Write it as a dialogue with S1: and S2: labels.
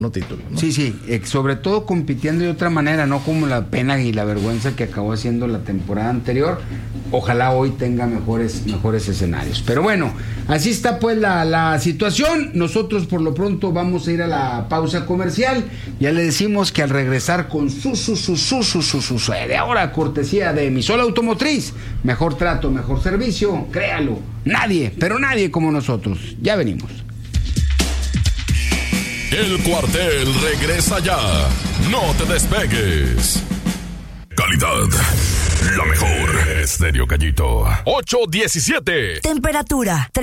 S1: título, ¿no?
S2: Sí, sobre todo compitiendo de otra manera, no como la pena y la vergüenza que acabó haciendo la temporada anterior. Ojalá hoy tenga mejores escenarios. Pero bueno, así está pues la situación. Nosotros por lo pronto vamos a ir a la pausa comercial. Ya le decimos que al regresar con su de ahora cortesía de Emisol Automotriz, mejor trato, mejor servicio, créalo, nadie, pero nadie como nosotros. Ya venimos.
S3: El Cuartel regresa ya. No te despegues. Calidad, la mejor. Estéreo Gallito. 8:17.
S4: Temperatura